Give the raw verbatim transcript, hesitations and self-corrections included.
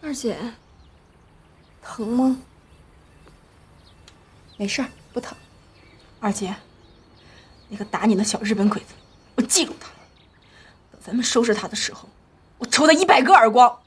二姐，疼吗？ 没事儿，不疼。二姐，那个打你的小日本鬼子，我记住他了。等咱们收拾他的时候，我抽他一百个耳光。